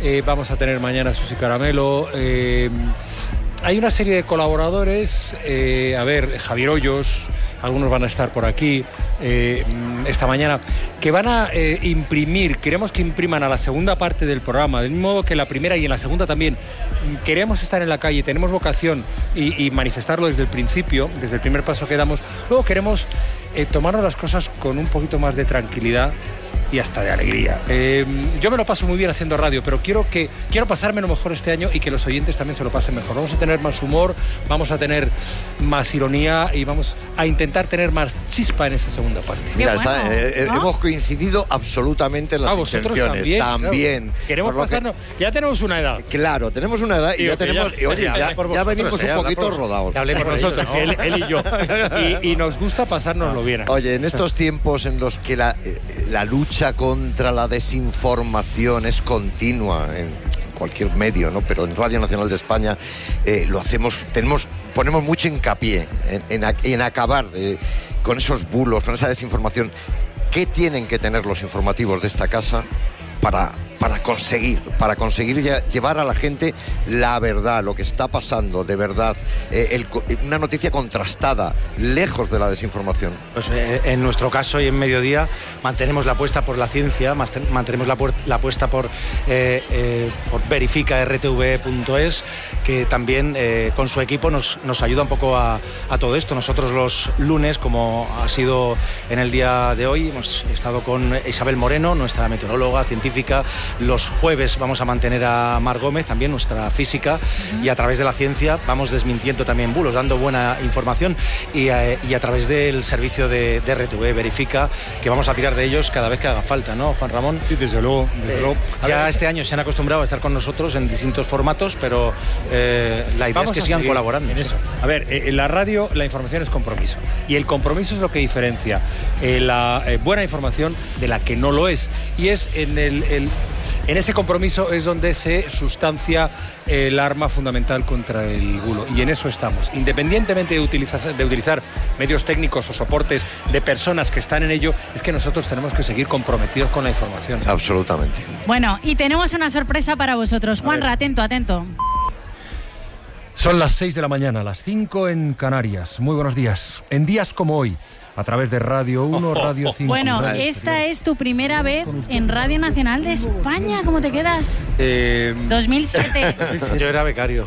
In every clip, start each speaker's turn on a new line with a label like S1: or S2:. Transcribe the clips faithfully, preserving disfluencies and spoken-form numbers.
S1: eh, vamos a tener mañana Susi Caramelo. Eh, hay una serie de colaboradores, eh, a ver, Javier Hoyos, algunos van a estar por aquí eh, esta mañana, que van a eh, imprimir, queremos que impriman a la segunda parte del programa, del mismo modo que la primera y en la segunda también. Queremos estar en la calle, tenemos vocación y, y manifestarlo desde el principio, desde el primer paso que damos. Luego queremos eh, tomarnos las cosas con un poquito más de tranquilidad y hasta de alegría. Eh, yo me lo paso muy bien haciendo radio, pero quiero que quiero pasarme lo mejor este año y que los oyentes también se lo pasen mejor. Vamos a tener más humor, vamos a tener más ironía y vamos a intentar tener más chispa en esa segunda parte.
S2: Mira,
S3: bueno,
S2: está, eh,
S3: ¿no?
S2: hemos coincidido absolutamente en las
S1: Ah, vosotros
S2: intenciones.
S1: también.
S2: También.
S1: Claro. Queremos pasarnos. Que... Ya tenemos una edad.
S2: Claro, tenemos una edad y
S1: Tío,
S2: ya tenemos.
S1: ya,
S2: y, oye,
S1: ya,
S2: ya,
S1: ya, por
S2: ya
S1: vosotros,
S2: venimos
S1: ya,
S2: un poquito
S1: por,
S2: rodados.
S1: Que hable por nosotros, ¿no? él, él y yo. Y, y nos gusta pasárnoslo bien.
S2: Oye, en estos tiempos en los que la, la lucha contra la desinformación es continua en cualquier medio, ¿no? Pero en Radio Nacional de España eh, lo hacemos, tenemos, ponemos mucho hincapié en, en, en acabar eh, con esos bulos, con esa desinformación. ¿Qué tienen que tener los informativos de esta casa para, para conseguir, para conseguir ya, llevar a la gente la verdad, lo que está pasando de verdad, eh, el, una noticia contrastada, lejos de la desinformación?
S4: Pues eh, en nuestro caso y en Mediodía mantenemos la apuesta por la ciencia, mantenemos la, la apuesta por, eh, eh, por verifica r t v punto es, que también eh, con su equipo nos, nos ayuda un poco a, a todo esto. Nosotros los lunes, como ha sido en el día de hoy, hemos estado con Isabel Moreno, nuestra meteoróloga científica. Los jueves vamos a mantener a Mar Gómez, también nuestra física, uh-huh. y a través de la ciencia vamos desmintiendo también bulos, dando buena información y a, y a través del servicio de, de R T V Verifica, que vamos a tirar de ellos cada vez que haga falta, ¿no, Juan Ramón?
S1: Sí, desde luego. Desde
S4: eh,
S1: luego.
S4: Ya
S1: ver,
S4: este año se han acostumbrado a estar con nosotros en distintos formatos, pero eh, la idea
S1: vamos
S4: es que sigan colaborando.
S1: En eso. A ver, eh, en la radio la información es compromiso. Y el compromiso es lo que diferencia eh, la eh, buena información de la que no lo es. Y es en el... el En ese compromiso es donde se sustancia el arma fundamental contra el bulo. Y en eso estamos. Independientemente de utilizar, de utilizar medios técnicos o soportes de personas que están en ello, es que nosotros tenemos que seguir comprometidos con la información.
S2: Absolutamente.
S3: Bueno, y tenemos una sorpresa para vosotros. Juanra, atento, atento.
S1: Son las seis de la mañana, las cinco en Canarias. Muy buenos días. En días como hoy, a través de Radio uno, Radio cinco.
S3: Bueno, esta es tu primera vez en Radio Nacional de España. ¿Cómo te quedas?
S1: Eh,
S3: dos mil siete.
S4: Yo era becario.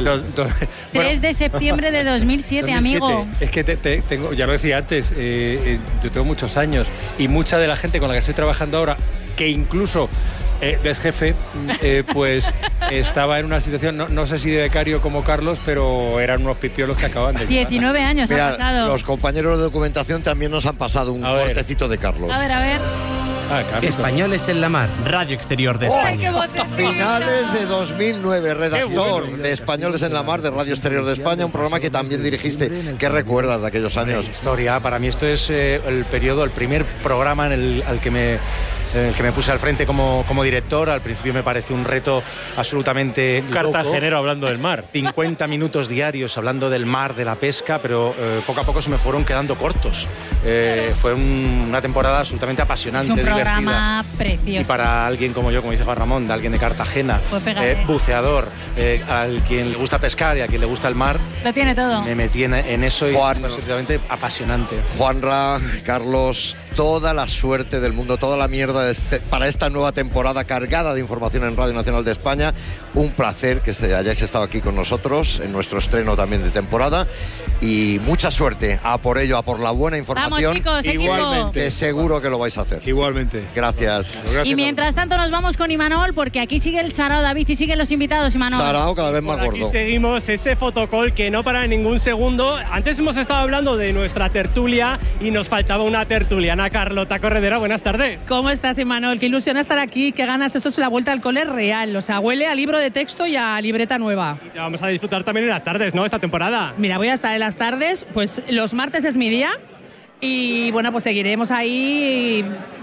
S3: tres de septiembre de dos mil siete, amigo.
S1: Es que te, te, tengo, ya lo decía antes, eh, eh, yo tengo muchos años y mucha de la gente con la que estoy trabajando ahora, que incluso eh, es jefe, eh, pues estaba en una situación, no, no sé si de becario como Carlos, pero eran unos pipiolos que acaban de...
S3: diecinueve años
S2: Mira,
S3: ha pasado.
S2: Los compañeros de documentación también nos han pasado un cortecito de Carlos.
S3: A ver, a ver.
S1: Ah, Carlos.
S5: Españoles en la Mar, Radio Exterior de España.
S3: ¡Ay, qué bote!
S2: Finales de dos mil nueve, redactor bueno, de Españoles en la Mar de Radio Exterior de España, un programa que también dirigiste. ¿Qué recuerdas de aquellos años?
S4: Historia, para mí esto es eh, el periodo, el primer programa en el al que me en el que me puse al frente como, como director. Al principio me pareció un reto absolutamente
S1: cartagenero hablando del mar.
S4: cincuenta minutos diarios hablando del mar, de la pesca, pero eh, poco a poco se me fueron quedando cortos. Eh, fue un, una temporada absolutamente apasionante,
S3: es un
S4: divertida.
S3: Programa precioso.
S4: Y para alguien como yo, como dice Juan Ramón, de alguien de Cartagena,
S3: pues
S4: eh, buceador, eh, al quien le gusta pescar y a quien le gusta el mar,
S3: lo tiene todo.
S4: Me metí en, en eso y
S2: Juan,
S4: fue absolutamente apasionante.
S2: Juanra, Carlos, toda la suerte del mundo, toda la mierda de este, para esta nueva temporada cargada de información en Radio Nacional de España. Un placer que hayáis estado aquí con nosotros en nuestro estreno también de temporada y mucha suerte a por ello, a por la buena información.
S3: Vamos, chicos,
S1: igualmente.
S2: Que seguro que lo vais a hacer.
S1: Igualmente.
S2: Gracias.
S3: Y mientras tanto nos vamos con Imanol, porque aquí sigue el Sarao, David, y siguen los invitados, Imanol.
S2: Sarao cada vez más
S6: Por aquí
S2: gordo.
S6: Seguimos ese fotocall que no para en ningún segundo. Antes hemos estado hablando de nuestra tertulia y nos faltaba una tertuliana. Carlota Corredera, buenas tardes.
S7: ¿Cómo estás, Imanol? Qué ilusión estar aquí, qué ganas. Esto es la vuelta al cole real, o sea, huele a libro de texto y a libreta nueva.
S6: Y te vamos a disfrutar también en las tardes, ¿no? Esta temporada.
S7: Mira, voy a estar en las tardes, pues los martes es mi día. Y bueno, pues seguiremos ahí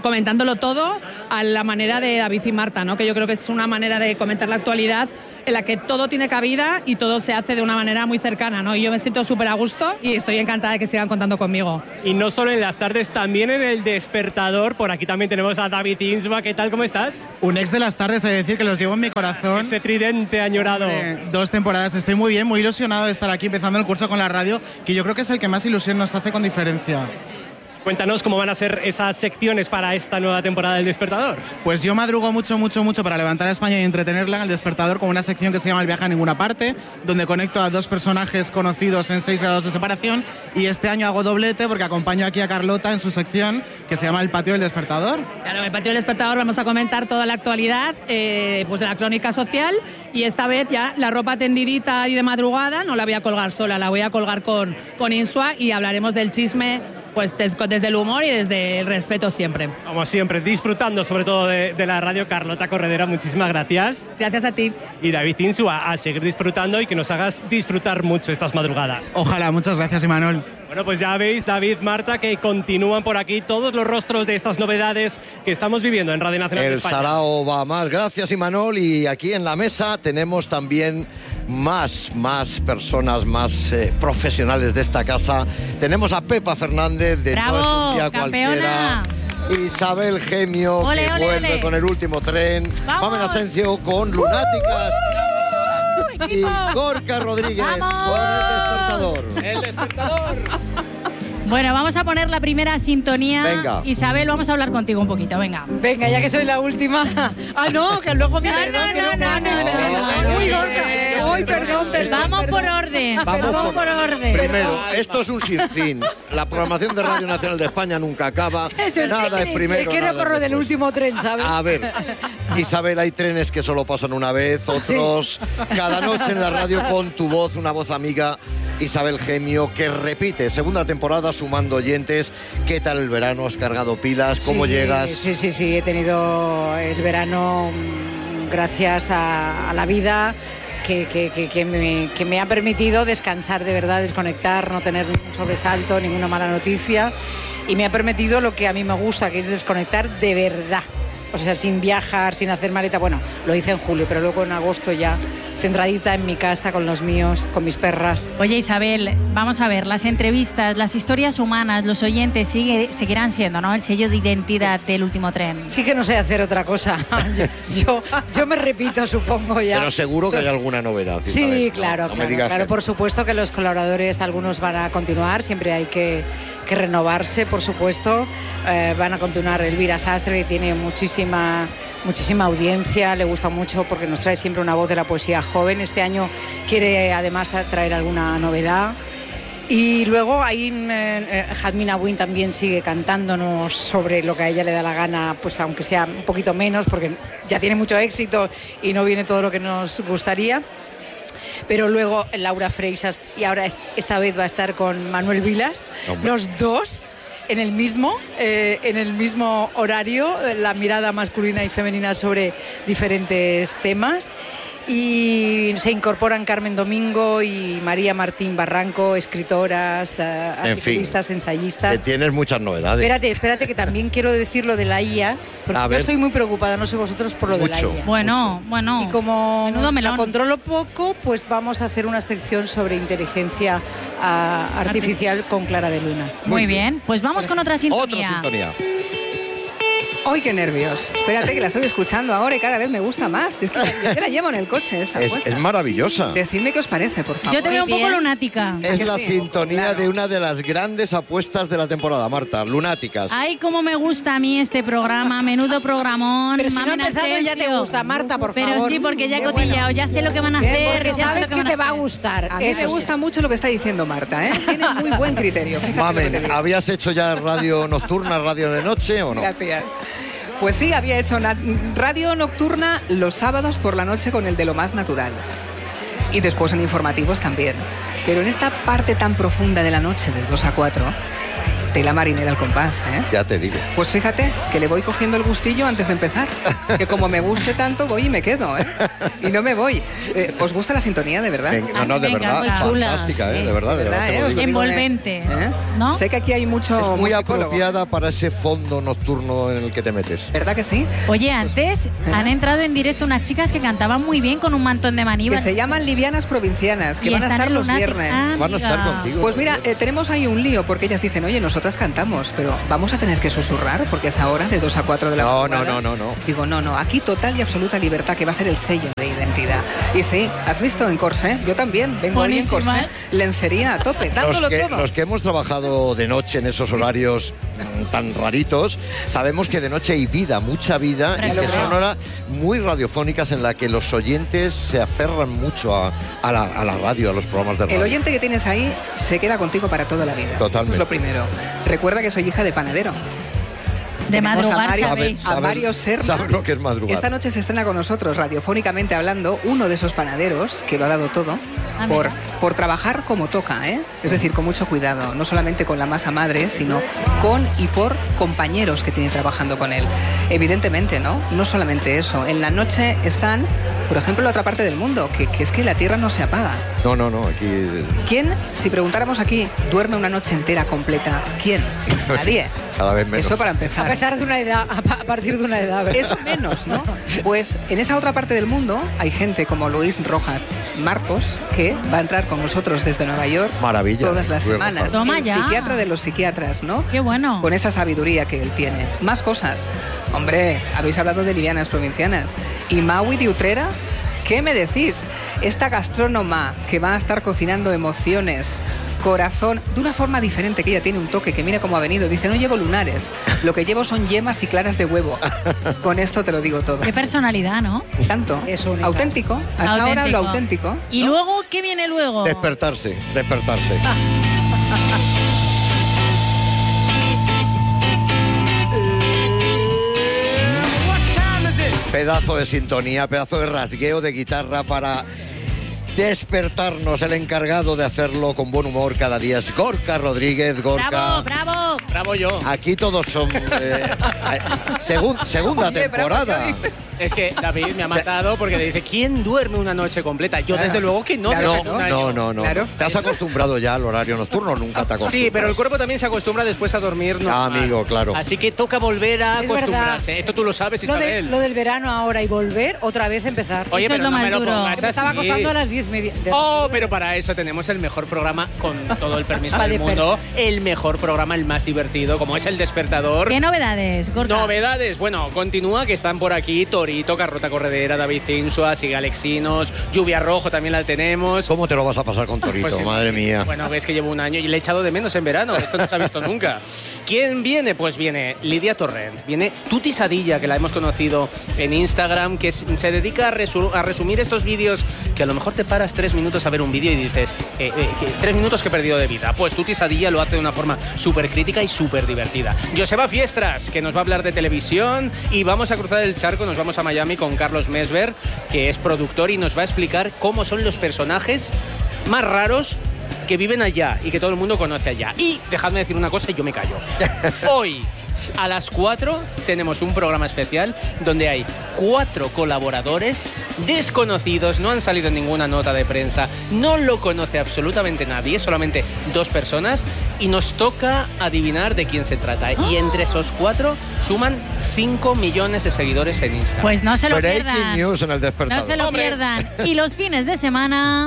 S7: comentándolo todo a la manera de David y Marta, ¿no? Que yo creo que es una manera de comentar la actualidad en la que todo tiene cabida y todo se hace de una manera muy cercana, ¿no? Y yo me siento súper a gusto y estoy encantada de que sigan contando conmigo.
S6: Y no solo en las tardes, también en El Despertador. Por aquí también tenemos a David Insua. ¿Qué tal? ¿Cómo estás?
S8: Un ex de las tardes, he de decir que los llevo en mi corazón.
S6: Ese tridente añorado.
S8: Eh, dos temporadas. Estoy muy bien, muy ilusionado de estar aquí empezando el curso con la radio, que yo creo que es el que más ilusión nos hace con diferencia.
S6: Cuéntanos cómo van a ser esas secciones para esta nueva temporada del Despertador.
S8: Pues yo madrugo mucho, mucho, mucho para levantar a España y entretenerla en el Despertador con una sección que se llama El viaje a ninguna parte, donde conecto a dos personajes conocidos en seis grados de separación, y este año hago doblete porque acompaño aquí a Carlota en su sección que se llama El patio del Despertador.
S7: Claro, en el patio del Despertador vamos a comentar toda la actualidad eh, pues de la crónica social, y esta vez ya la ropa tendidita y de madrugada no la voy a colgar sola, la voy a colgar con, con Insua, y hablaremos del chisme pues des, desde el humor y desde el respeto siempre.
S6: Como siempre, disfrutando sobre todo de, de la radio. Carlota Corredera, muchísimas gracias.
S7: Gracias a ti.
S6: Y David Insua, a seguir disfrutando y que nos hagas disfrutar mucho estas madrugadas.
S8: Ojalá, muchas gracias, Imanol.
S6: Bueno, pues ya veis, David, Marta, que continúan por aquí todos los rostros de estas novedades que estamos viviendo en Radio Nacional de España.
S2: El sarao va más. Gracias, Imanol. Y aquí en la mesa tenemos también más, más personas, más eh, profesionales de esta casa. Tenemos a Pepa Fernández de
S3: ¡Bravo,
S2: No es un día
S3: campeona!
S2: Cualquiera. Isabel Gemio,
S3: Ole,
S2: que
S3: ole,
S2: vuelve
S3: ole.
S2: con El último tren.
S3: ¡Vamos!
S2: Mamen Asencio con Lunáticas.
S3: ¡Uh,
S2: Y
S3: equipo!
S2: Gorka Rodríguez
S3: ¡Vamos!
S2: con El Despertador.
S6: El Despertador.
S3: Bueno, vamos a poner la primera sintonía.
S2: Venga.
S3: Isabel, vamos a hablar contigo un poquito, venga.
S9: Venga, ya que soy la última. Ah, no, que luego me
S3: No,
S9: perdón.
S3: no,
S9: que
S3: no, no, no, no, no,
S9: Uy,
S3: no,
S9: Gorka.
S3: no,
S9: Uy, perdón, perdón.
S3: Vamos por
S9: perdón.
S3: orden,
S2: Vamos
S3: vamos
S2: por-
S3: por orden.
S2: Primero, esto es un sinfín. La programación de Radio Nacional de España nunca acaba.
S3: Es un
S2: Nada es
S3: sinfín.
S2: primero.
S9: Es que
S2: nada
S9: no corro
S2: es
S9: del
S2: después.
S9: último tren, ¿sabes?
S2: A ver, Isabel, hay trenes que solo pasan una vez, otros cada noche en la radio con tu voz, una voz amiga. Isabel Gemio, que repite segunda temporada sumando oyentes. ¿Qué tal el verano? ¿Has cargado pilas? ¿Cómo
S9: Sí,
S2: llegas?
S9: Sí, sí, sí, he tenido el verano mm, gracias a, a la vida que, que, que, que, me, que me ha permitido descansar de verdad, desconectar, no tener ningún sobresalto, ninguna mala noticia, y me ha permitido lo que a mí me gusta, que es desconectar de verdad. O sea, sin viajar, sin hacer maleta. Bueno, lo hice en julio, pero luego en agosto ya centradita en mi casa con los míos, con mis perras.
S3: Oye, Isabel, vamos a ver, las entrevistas, las historias humanas, los oyentes sigue, seguirán siendo, ¿no?, el sello de identidad del último tren.
S9: Sí que no sé hacer otra cosa. Yo, yo, yo me repito, supongo ya.
S2: Pero seguro que hay alguna novedad.
S9: Sí,
S2: Isabel.
S9: claro,
S2: No, no me
S9: claro,
S2: digas
S9: claro.
S2: que-
S9: Por supuesto que los colaboradores, algunos van a continuar, siempre hay que, que renovarse, por supuesto. Eh, van a continuar Elvira Sastre, que tiene muchísima, muchísima audiencia, le gusta mucho porque nos trae siempre una voz de la poesía joven. Este año quiere además traer alguna novedad. Y luego ahí eh, Jadmina Win también sigue cantándonos sobre lo que a ella le da la gana, pues aunque sea un poquito menos, porque ya tiene mucho éxito y no viene todo lo que nos gustaría. Pero luego Laura Freixas, y ahora es- esta vez va a estar con Manuel Vilas,
S2: Hombre.
S9: los dos en el mismo, eh, en el mismo horario, la mirada masculina y femenina sobre diferentes temas. Y se incorporan Carmen Domingo y María Martín Barranco, escritoras, eh,
S2: En fin,
S9: articulistas, ensayistas.
S2: que tienes muchas novedades.
S9: Espérate, espérate, que también quiero decir lo de la I A, porque
S2: A
S9: yo
S2: ver.
S9: estoy muy preocupada, no sé vosotros, por lo
S2: Mucho.
S9: de la I A.
S3: Bueno, bueno.
S9: Y como
S3: Menudo melón.
S9: la controlo poco, pues vamos a hacer una sección sobre inteligencia ah, artificial con Clara de Luna.
S3: Muy bien, pues vamos con otra sintonía.
S2: Otra sintonía.
S10: ¡Ay, qué nervios! Espérate, que la estoy escuchando ahora y cada vez me gusta más. Es que yo te la llevo en el coche esta
S2: Es,
S10: puesta.
S2: es maravillosa.
S10: Decidme qué os parece, por favor.
S3: Yo te veo un poco
S9: bien.
S3: lunática.
S2: Es
S10: que
S2: la
S10: sí?
S2: sintonía
S10: Claro.
S2: de una de las grandes apuestas de la temporada, Marta. Lunáticas.
S3: Ay, cómo me gusta a mí este programa, menudo programón.
S9: Pero si no ha
S3: Mamen
S9: empezado ya te
S3: Asencio.
S9: gusta, Marta, por
S3: Pero
S9: favor.
S3: sí, porque ya he
S10: Qué
S3: cotillado,
S10: bueno.
S3: ya sé lo que van a
S10: Bien,
S3: hacer.
S9: Porque
S3: ya sé
S9: sabes
S3: lo
S9: que
S3: van
S9: te va a
S3: hacer.
S9: gustar.
S10: A mí
S9: Eso
S10: me
S9: sí.
S10: gusta mucho lo que está diciendo Marta, ¿eh? Tiene muy buen criterio. Fíjate lo que te
S2: Mamen,
S10: digo.
S2: ¿habías hecho ya radio nocturna, radio de noche o no?
S10: Gracias. Pues sí, había hecho na- radio nocturna los sábados por la noche con el de lo más natural. Y después en informativos también. Pero en esta parte tan profunda de la noche, de dos a cuatro, tela marinera al compás, ¿eh?
S2: Ya te digo.
S10: Pues fíjate que le voy cogiendo el gustillo antes de empezar. Que como me guste tanto, voy y me quedo, ¿eh? Y no me voy. Eh, ¿Os gusta la sintonía, de verdad?
S2: Venga, no, no, de verdad, fantástica, ¿eh? De verdad, de verdad.
S10: ¿eh?
S2: Te lo digo.
S3: Envolvente,
S10: ¿Eh?
S3: ¿no?
S10: Sé que aquí hay mucho
S2: Es muy
S10: musicólogo.
S2: apropiada para ese fondo nocturno en el que te metes.
S10: ¿Verdad que sí?
S3: Oye, antes han entrado en directo unas chicas que cantaban muy bien con un mantón de
S10: Que
S3: maníbal.
S10: se llaman Livianas Provincianas, que
S3: Y
S10: van a
S3: están
S10: estar
S3: en
S10: los
S3: Lunatic.
S10: viernes.
S3: Ah,
S2: Van a estar
S3: amiga.
S2: contigo.
S10: Pues mira, eh, tenemos ahí un lío porque ellas dicen, oye, nosotras cantamos, pero vamos a tener que susurrar porque es ahora de dos a cuatro de la
S2: No,
S10: madrugada.
S2: no, no, no, no.
S10: Digo, no, no, aquí total y absoluta libertad, que va a ser el sello de identidad. Y sí, ¿has visto en corsé? Yo también vengo hoy en corsé.
S3: Buenísimas.
S10: Lencería a tope, dándolo
S2: Los que,
S10: todo.
S2: los que hemos trabajado de noche en esos horarios mm, tan raritos, sabemos que de noche hay vida, mucha vida, y que son horas muy radiofónicas en las que los oyentes se aferran mucho a, a la, a la radio, a los programas de radio.
S10: El oyente que tienes ahí se queda contigo para toda la vida.
S2: Totalmente.
S10: Eso es lo primero. Recuerda que soy hija de panadero.
S3: De
S10: Tenemos
S3: madrugar,
S10: a Mario,
S3: sabéis.
S10: a Mario Serna.
S2: ¿Sabes lo que es madrugar?
S10: Esta noche se estrena con nosotros, radiofónicamente hablando, uno de esos panaderos que lo ha dado todo
S3: Ah,
S10: por,
S3: mira.
S10: por trabajar como toca, ¿eh? Es decir, con mucho cuidado, no solamente con la masa madre, sino con y por compañeros que tiene trabajando con él. Evidentemente, ¿no? No solamente eso. En la noche están, por ejemplo, la otra parte del mundo, que, que es que la Tierra no se apaga.
S2: No, no, no, aquí...
S10: ¿Quién, si preguntáramos aquí, duerme una noche entera completa? ¿Quién? Nadie.
S2: Cada vez menos.
S10: Eso para
S9: A
S10: empezar.
S9: pesar de una edad, a pa- a partir de una edad, ¿verdad?
S10: Eso menos, ¿no? Pues en esa otra parte del mundo hay gente como Luis Rojas Marcos, que va a entrar con nosotros desde Nueva York
S2: Maravilla,
S10: todas las
S2: Luis
S10: semanas.
S2: Rojas.
S3: Toma
S10: El
S3: ya.
S10: psiquiatra de los psiquiatras, ¿no?
S3: Qué bueno.
S10: Con esa sabiduría que él tiene. Más cosas. Hombre, habéis hablado de livianas provincianas. ¿Y Maui de Utrera? ¿Qué me decís? Esta gastrónoma que va a estar cocinando emociones, corazón, de una forma diferente, que ella tiene un toque, que mira cómo ha venido. Dice, no llevo lunares, lo que llevo son yemas y claras de huevo. Con esto te lo digo todo.
S3: Qué personalidad, ¿no?
S10: Tanto.
S9: Es única.
S10: Auténtico. Hasta ahora lo auténtico.
S3: ¿Y luego qué viene luego?
S2: Despertarse, despertarse. Pedazo de sintonía, pedazo de rasgueo de guitarra para despertarnos. El encargado de hacerlo con buen humor cada día es Gorka Rodríguez. Gorka.
S3: ¡Bravo, bravo!
S5: Bravo yo.
S2: Aquí todos son eh, segun- segunda
S10: Oye, bravo,
S2: temporada.
S10: yo digo.
S5: Es que David me ha matado porque le dice, ¿quién duerme una noche completa? Yo
S10: Claro.
S5: desde luego que no.
S10: Claro
S5: desde
S10: que
S5: un
S10: no.
S5: año.
S2: No, no, no.
S10: Claro.
S2: ¿Te has acostumbrado ya al horario nocturno? Nunca te acostumbras.
S5: Sí, pero el cuerpo también se acostumbra después a dormir normal.
S2: Ah, amigo, claro.
S5: Así que toca volver a
S9: Es
S5: acostumbrarse.
S9: verdad.
S5: Esto tú lo sabes,
S9: Lo, de-
S5: Isabel.
S9: lo del verano ahora y volver, otra vez empezar.
S5: Oye,
S3: Esto es
S5: pero
S3: lo
S5: no
S3: más
S5: me lo
S3: duro.
S5: pongas
S9: Me estaba
S5: así.
S9: acostando a las diez media. de-
S5: Oh, pero para eso tenemos el mejor programa, con todo el permiso
S9: Vale,
S5: del mundo, el mejor programa, el más divertido, como es El Despertador.
S3: ¿Qué novedades, Gorka?
S5: Novedades, bueno, continúa, que están por aquí Torito, Carlota Corredera, David Insua, Sigue Alexinos, Lluvia Rojo también la tenemos.
S2: ¿Cómo te lo vas a pasar con Torito?
S5: Pues sí.
S2: Madre mía.
S5: Bueno, ves que llevo un año y le he echado de menos en verano. Esto no se ha visto nunca. ¿Quién viene? Pues viene Lidia Torrent. Viene Tuti Sadilla, que la hemos conocido en Instagram, que es- se dedica a, resu- a resumir estos vídeos que a lo mejor te paras tres minutos a ver un vídeo y dices, eh, eh, que tres minutos que he perdido de vida. Pues Tuti Sadilla lo hace de una forma súper crítica y súper divertida. Joseba Fiestras, que nos va a hablar de televisión, y vamos a cruzar el charco, nos vamos a Miami con Carlos Mesver, que es productor y nos va a explicar cómo son los personajes más raros que viven allá y que todo el mundo conoce allá. Y dejadme decir una cosa y yo me callo. Hoy, a las cuatro, tenemos un programa especial donde hay cuatro colaboradores desconocidos, no han salido en ninguna nota de prensa, no lo conoce absolutamente nadie, solamente dos personas, y nos toca adivinar de quién se trata. Y entre esos cuatro suman cinco millones de seguidores en Instagram.
S3: Pues no se lo
S2: Breaking
S3: pierdan.
S2: news en el despertador.
S3: No se lo pierdan. Y los fines de semana...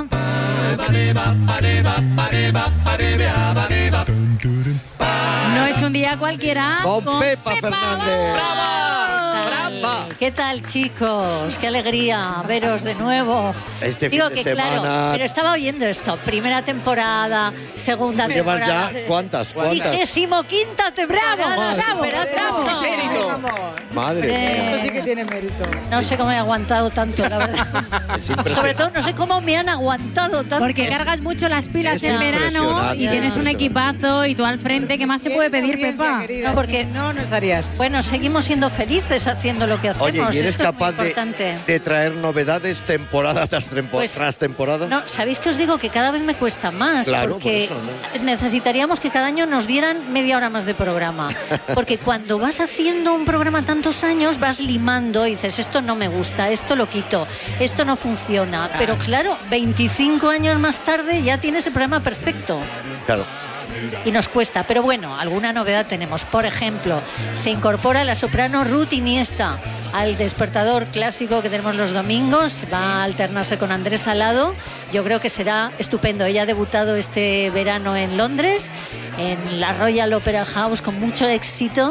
S3: No es un día cualquiera.
S2: Con Pepa Fernández.
S3: ¡Bravo!
S11: ¿Qué tal, chicos? Qué alegría veros de nuevo.
S2: Este
S11: Digo
S2: fin de
S11: que
S2: semana-
S11: claro, pero estaba oyendo esto. Primera temporada, segunda
S2: ¿Llevas
S11: temporada.
S2: ya cuántas? ¿Cuántas?
S11: Vigésimo quinta temporada.
S3: Bravo, bravo,
S11: Superatrás.
S3: bravo.
S2: Madre
S11: Hombre.
S2: mía.
S9: Esto sí que tiene mérito.
S11: No sé cómo he aguantado tanto, la verdad.
S2: Es impresionante.
S11: Sobre todo, no sé cómo me han aguantado tanto.
S3: Porque cargas mucho las pilas
S2: es
S3: en verano
S2: impresionante,
S3: y tienes un
S2: impresionante.
S3: equipazo y tú al frente. ¿Qué más se puede
S9: Tienes
S3: pedir,
S9: audiencia,
S3: Pepa?
S9: querida,
S11: No, porque-
S9: si no, no estarías.
S11: Bueno, seguimos siendo felices haciendo lo que hacemos.
S2: Oye, ¿y eres
S11: Esto es muy
S2: capaz de,
S11: importante.
S2: de traer novedades temporada tras, tempo-
S11: Pues,
S2: tras temporada?
S11: No, ¿sabéis que os digo que cada vez me cuesta más?
S2: Claro,
S11: porque
S2: por eso,
S11: necesitaríamos que cada año nos dieran media hora más de programa. Porque cuando vas haciendo un programa tantos años, vas limando y dices, esto no me gusta, esto lo quito, esto no funciona. Pero claro, veinticinco años más tarde ya tienes el programa perfecto.
S2: Claro.
S11: Y nos cuesta, pero bueno, alguna novedad tenemos. Por ejemplo, se incorpora la soprano Ruth Iniesta al despertador clásico que tenemos los domingos. Va a alternarse con Andrés Salado. Yo creo que será estupendo. Ella ha debutado este verano en Londres, en la Royal Opera House, con mucho éxito.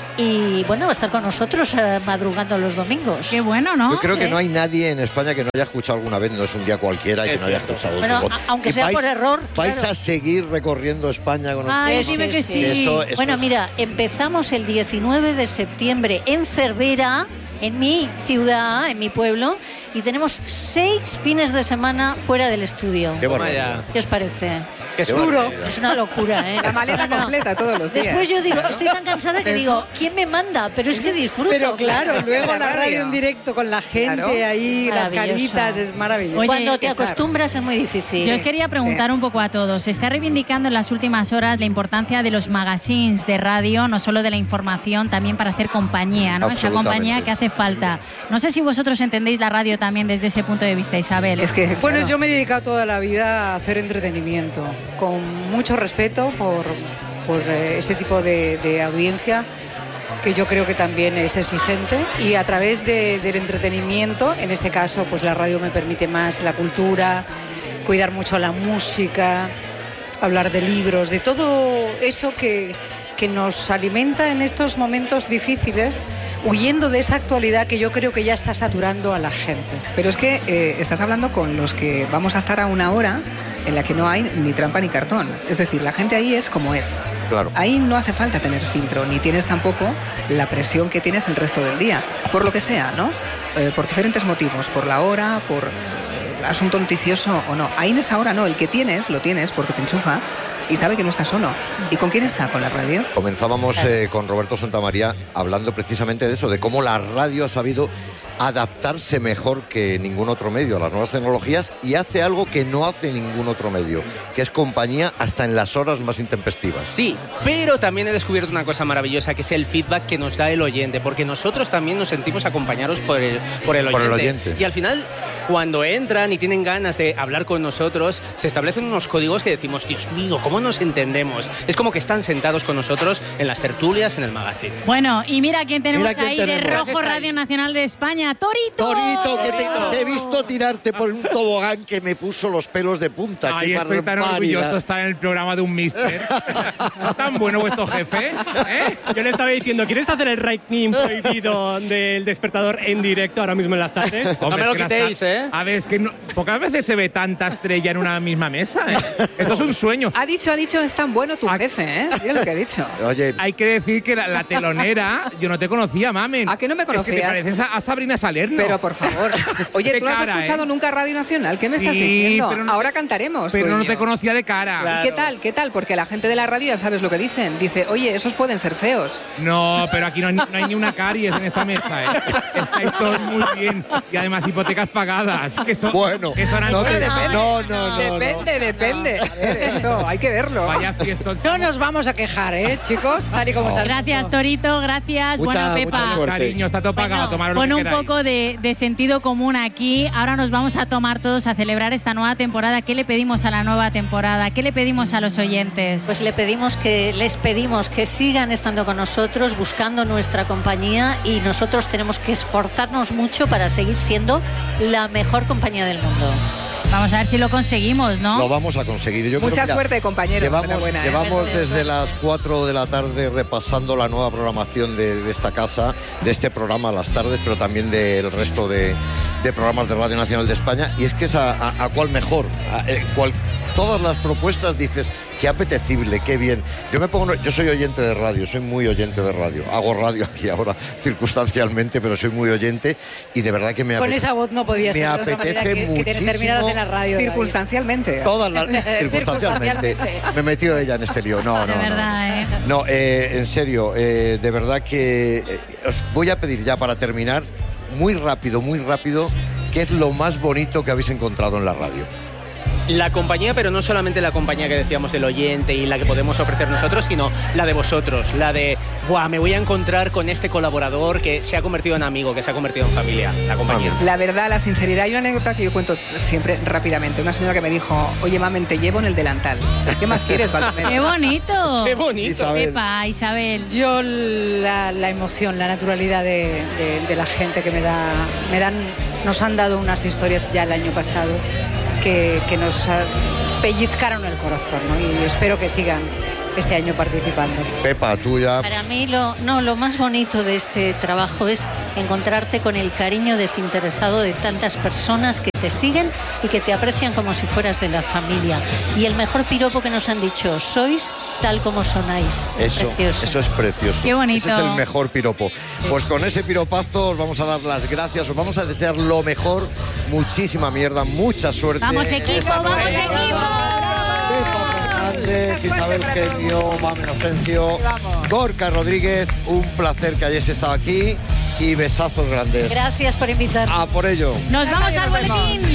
S11: Y bueno, va a estar con nosotros eh, madrugando los domingos.
S3: Qué bueno, ¿no?
S2: Yo creo que
S11: Sí.
S2: no hay nadie en España que no haya escuchado alguna vez, no es un día cualquiera y que
S5: Es
S2: no haya
S5: cierto.
S2: escuchado
S11: Bueno,
S2: tu voz.
S11: a- aunque
S2: ¿Y
S11: sea
S2: vais-
S11: por error,
S2: ¿Vais
S11: claro.
S2: a seguir recorriendo España con
S3: Ay,
S2: nosotros?
S3: dime que sí.
S2: Eso- eso
S11: Bueno,
S2: es-
S11: mira, empezamos el diecinueve de septiembre en Cervera, en mi ciudad, en mi pueblo, y tenemos seis fines de semana fuera del estudio.
S2: Qué
S5: Toma
S2: barbaridad.
S5: ya.
S11: ¿Qué os parece?
S5: Que es
S2: Qué
S5: duro.
S2: barbaridad.
S11: Es una locura, ¿eh?
S10: La maleta
S11: No, no.
S10: completa todos los días.
S11: Después yo digo, estoy tan cansada que digo, ¿quién me manda? Pero es que disfruto.
S9: Pero claro, luego
S10: La
S9: la radio
S10: radio.
S9: en directo con la gente
S10: Claro.
S9: ahí, las
S11: Maravilloso.
S9: caritas, es maravilloso.
S3: Oye,
S11: Cuando te
S10: estar.
S11: acostumbras es muy difícil.
S3: Yo os quería preguntar un poco a todos. Se está reivindicando en las últimas horas la importancia de los magazines de radio, no solo de la información, también para hacer compañía, ¿no? Esa
S2: Absolutamente.
S3: compañía que hace falta. No sé si vosotros entendéis la radio también desde ese punto de vista, Isabel.
S10: Es que,
S9: Bueno,
S10: claro,
S9: yo me he dedicado toda la vida a hacer entretenimiento, con mucho respeto por, por eh, ese tipo de, de audiencia, que yo creo que también es exigente, y a través de- del entretenimiento, en este caso, pues la radio me permite más la cultura, cuidar mucho la música, hablar de libros, de todo eso que, que nos alimenta en estos momentos difíciles, huyendo de esa actualidad que yo creo que ya está saturando a la gente.
S10: Pero es que eh, estás hablando con los que vamos a estar a una hora en la que no hay ni trampa ni cartón. Es decir, la gente ahí es como es.
S2: Claro.
S10: Ahí no hace falta tener filtro, ni tienes tampoco la presión que tienes el resto del día. Por lo que sea, ¿no? Eh, por diferentes motivos, por la hora, por eh, asunto noticioso o no. Ahí en esa hora no, el que tienes, lo tienes porque te enchufa y sabe que no está solo. ¿Y con quién está? ¿Con la radio?
S2: Comenzábamos eh, con Roberto Santamaría hablando precisamente de eso, de cómo la radio ha sabido adaptarse mejor que ningún otro medio a las nuevas tecnologías y hace algo que no hace ningún otro medio, que es compañía hasta en las horas más intempestivas.
S5: Sí, pero también he descubierto una cosa maravillosa, que es el feedback que nos da el oyente, porque nosotros también nos sentimos acompañados por el, por el, oyente.
S2: Por el oyente.
S5: Y al final, cuando entran y tienen ganas de hablar con nosotros, se establecen unos códigos que decimos, Dios mío, ¿cómo nos entendemos? Es como que están sentados con nosotros en las tertulias, en el magazine.
S3: Bueno, y mira quién tenemos
S2: Mira quién
S3: ahí
S2: tenemos.
S3: de Rojo Radio Nacional de España, Torito.
S2: Torito, que te, te he visto tirarte por un tobogán que me puso los pelos de punta.
S12: Ay,
S2: ¡Qué
S12: estoy tan
S2: barbaridad!
S12: orgulloso de estar en el programa de un mister. ¿Tan bueno vuestro jefe? ¿Eh?
S6: Yo le estaba diciendo, ¿quieres hacer el ranking prohibido del despertador en directo ahora mismo en las tardes?
S5: No me lo
S12: es que las
S5: quitéis,
S12: tar-
S5: ¿eh?
S12: A ver, es que no- pocas veces se ve tanta estrella en una misma mesa, ¿eh? Esto es un sueño.
S10: Ha dicho, ha dicho, es tan bueno tu jefe, ¿eh? Mira lo que ha dicho.
S2: Oye,
S12: Hay que decir que la, la telonera, yo no te conocía, mamen.
S10: ¿A que no me
S12: Es que te
S10: conocías?
S12: pareces a, a Sabrina Salerno.
S10: Pero por favor. Oye,
S12: De
S10: ¿tú no has
S12: cara,
S10: escuchado
S12: ¿eh?
S10: nunca Radio Nacional? ¿Qué me estás
S12: Sí,
S10: diciendo?
S12: pero no-
S10: Ahora cantaremos.
S12: Pero
S10: tú y
S12: no
S10: yo.
S12: te conocía de cara.
S10: ¿Y qué tal? ¿Qué tal? Porque la gente de la radio ya sabes lo que dicen. Dice, oye, esos pueden ser feos.
S12: No, pero aquí no hay, no hay ni una caries en esta mesa, ¿eh? Estáis todos muy bien. Y además hipotecas pagadas. Que son,
S2: bueno,
S12: que son
S2: no,
S12: ansias.
S2: te-
S10: depende.
S2: no, no, no,
S10: depende, depende. A ver, esto, hay que verlo.
S12: Vaya fiestón.
S9: No nos vamos a quejar, ¿eh, chicos? Tal y como está. el
S3: Gracias,
S9: mundo.
S3: Torito, gracias.
S2: Mucha-
S3: bueno, Pepa.
S2: mucha suerte.
S12: Cariño, está todo pagado.
S3: Bueno,
S12: Tomaros lo
S3: pon
S12: que
S3: un
S12: queráis.
S3: poco de, de sentido común aquí. Ahora nos vamos a tomar todos a celebrar esta nueva temporada. ¿Qué le pedimos a la nueva temporada? ¿Qué le pedimos a los oyentes?
S11: Pues le pedimos que, les pedimos que sigan estando con nosotros, buscando nuestra compañía, y nosotros tenemos que esforzarnos mucho para seguir siendo la mejor compañía del mundo.
S3: Vamos a ver si lo conseguimos, ¿no?
S2: lo vamos a conseguir. Yo
S10: Mucha
S2: creo que,
S10: suerte, compañero.
S2: Llevamos,
S10: Enhorabuena, ¿eh?
S2: llevamos
S11: Gracias.
S2: desde las cuatro de la tarde repasando la nueva programación de, de esta casa, de este programa a las tardes, pero también del resto de, de programas de Radio Nacional de España. Y es que es a, a- a cuál mejor, a, eh, cual- todas las propuestas dices, qué apetecible, qué bien. Yo me pongo, yo soy oyente de radio, soy muy oyente de radio. Hago radio aquí ahora circunstancialmente, pero soy muy oyente y de verdad que me
S9: Con
S2: apetece.
S9: esa voz no podía ser
S2: Me
S9: de otra manera
S2: apetece
S9: que, que te
S2: muchísimo.
S9: terminaras en la radio.
S10: Circunstancialmente.
S2: Todas las circunstancialmente. Me he metido ella en este lío. No, no,
S3: De
S2: no.
S3: verdad, ¿eh?
S2: No, eh, en serio, eh, de verdad que eh, os voy a pedir ya para terminar, muy rápido, muy rápido, ¿qué es lo más bonito que habéis encontrado en la radio?
S5: La compañía, pero no solamente la compañía que decíamos del oyente y la que podemos ofrecer nosotros, sino la de vosotros, la de, ¡buah! Me voy a encontrar con este colaborador que se ha convertido en amigo, que se ha convertido en familia, la compañía.
S10: La verdad, la sinceridad. Hay una anécdota que yo cuento siempre rápidamente. Una señora que me dijo, oye, mamen, te llevo en el delantal. ¿Qué más quieres, Valdomero?
S3: ¡Qué bonito!
S5: ¡Qué bonito!
S2: Isabel.
S3: Pepa, Isabel.
S9: Yo la, la emoción, la naturalidad de, de- de la gente que me da, me dan, nos han dado unas historias ya el año pasado que, que nos ah, pellizcaron el corazón, ¿no? Y espero que sigan este año participando.
S2: Pepa, tú ya...
S11: Para mí lo, no, lo más bonito de este trabajo es encontrarte con el cariño desinteresado de tantas personas que te siguen y que te aprecian como si fueras de la familia. Y el mejor piropo que nos han dicho, sois tal como sonáis. Es
S2: Eso,
S11: precioso.
S2: eso es precioso.
S3: Qué bonito.
S2: Ese es el mejor piropo. Pues con ese piropazo os vamos a dar las gracias, os vamos a desear lo mejor, muchísima mierda, mucha suerte.
S3: Vamos
S2: en
S3: equipo,
S2: esta
S3: vamos
S2: nueva
S3: equipo.
S2: temporada. Pepa Fernández, Isabel Gemio, Mame Inocencio, Gorka Rodríguez, un placer que hayáis estado aquí y besazos grandes.
S11: Gracias por invitarme.
S2: A por ello.
S3: Nos vamos al boletín.